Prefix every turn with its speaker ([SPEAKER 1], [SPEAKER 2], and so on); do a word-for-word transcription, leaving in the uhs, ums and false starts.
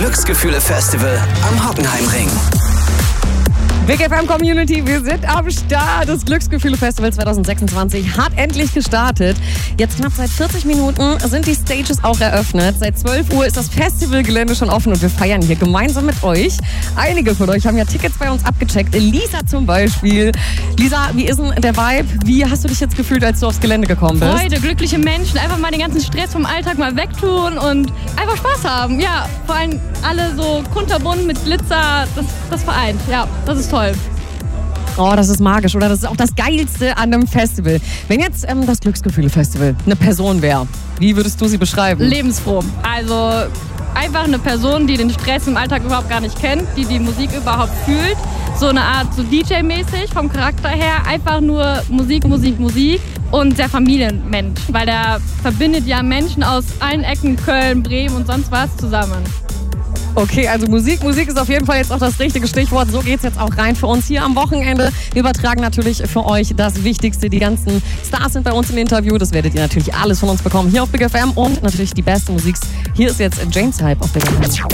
[SPEAKER 1] Glücksgefühle-Festival am Hockenheimring.
[SPEAKER 2] Big F M Community, wir sind am Start. Das Glücksgefühle-Festival zwanzig sechsundzwanzig hat endlich gestartet. Jetzt knapp seit vierzig Minuten sind die Stages auch eröffnet. Seit zwölf Uhr ist das Festivalgelände schon offen und wir feiern hier gemeinsam mit euch. Einige von euch haben ja Tickets bei uns abgecheckt. Lisa zum Beispiel. Lisa, wie ist denn der Vibe? Wie hast du dich jetzt gefühlt, als du aufs Gelände gekommen bist?
[SPEAKER 3] Freude, glückliche Menschen, einfach mal den ganzen Stress vom Alltag mal wegtun und einfach Spaß haben. Ja, vor allem alle so kunterbunt mit Glitzer, das, das vereint. Ja, das ist toll.
[SPEAKER 2] Oh, das ist magisch, oder? Das ist auch das Geilste an einem Festival. Wenn jetzt ähm, das Glücksgefühle-Festival eine Person wäre, wie würdest du sie beschreiben?
[SPEAKER 3] Lebensfroh. Also einfach eine Person, die den Stress im Alltag überhaupt gar nicht kennt, die die Musik überhaupt fühlt. So eine Art so D J-mäßig vom Charakter her. Einfach nur Musik, Musik, Musik und sehr Familienmensch. Weil der verbindet ja Menschen aus allen Ecken, Köln, Bremen und sonst was zusammen.
[SPEAKER 2] Okay, also Musik. Musik ist auf jeden Fall jetzt auch das richtige Stichwort. So geht's jetzt auch rein für uns hier am Wochenende. Wir übertragen natürlich für euch das Wichtigste. Die ganzen Stars sind bei uns im Interview. Das werdet ihr natürlich alles von uns bekommen hier auf Big F M und natürlich die beste Musik. Hier ist jetzt James Hype auf Big F M.